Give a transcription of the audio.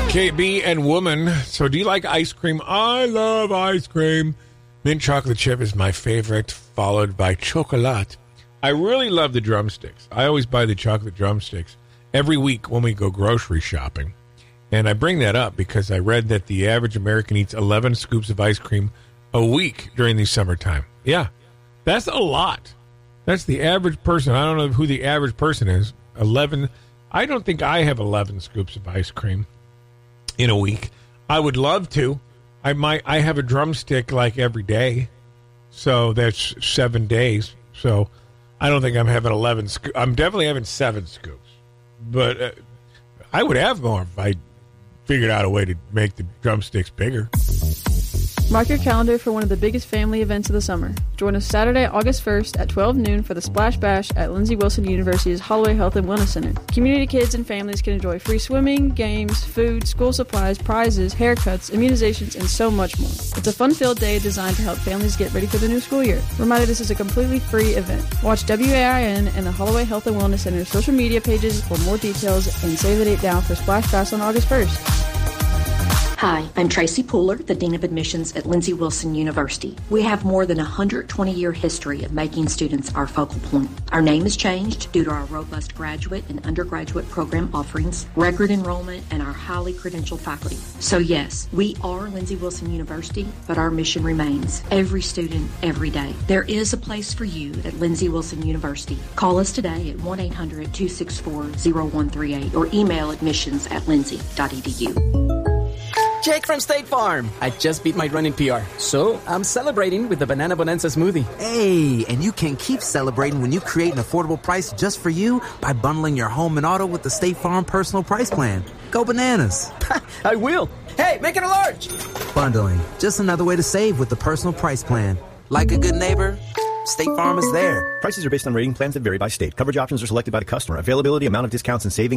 KB and Woman. So do you like ice cream? I love ice cream. Mint chocolate chip is my favorite, followed by chocolate. I really love the drumsticks. I always buy the chocolate drumsticks every week when we go grocery shopping. And I bring that up because I read that the average American eats 11 scoops of ice cream a week during the summertime. Yeah, that's a lot. That's the average person. I don't know who the average person is. 11. I don't think I have 11 scoops of ice cream in a week. I would love to. I have a drumstick like every day. So that's 7 days. So I don't think I'm having 11 scoops. I'm definitely having 7 scoops. But I would have more if I figured out a way to make the drumsticks bigger. Mark your calendar for one of the biggest family events of the summer. Join us Saturday, August 1st at 12 noon for the Splash Bash at Lindsey Wilson University's Holloway Health and Wellness Center. Community kids and families can enjoy free swimming, games, food, school supplies, prizes, haircuts, immunizations, and so much more. It's a fun-filled day designed to help families get ready for the new school year. Reminder, this is a completely free event. Watch WAIN and the Holloway Health and Wellness Center's social media pages for more details and save the date down for Splash Bash on August 1st. Hi, I'm Tracy Pooler, the Dean of Admissions at Lindsey Wilson University. We have more than a 120-year history of making students our focal point. Our name has changed due to our robust graduate and undergraduate program offerings, record enrollment, and our highly credentialed faculty. So yes, we are Lindsey Wilson University, but our mission remains every student, every day. There is a place for you at Lindsey Wilson University. Call us today at 1-800-264-0138 or email admissions@lindsey.edu. Jake from State Farm. I just beat my running PR, so I'm celebrating with the Banana Bonanza smoothie. Hey, and you can keep celebrating when you create an affordable price just for you by bundling your home and auto with the State Farm Personal Price Plan. Go bananas. I will. Hey, make it a large. Bundling, just another way to save with the Personal Price Plan. Like a good neighbor, State Farm is there. Prices are based on rating plans that vary by state. Coverage options are selected by the customer. Availability, amount of discounts, and savings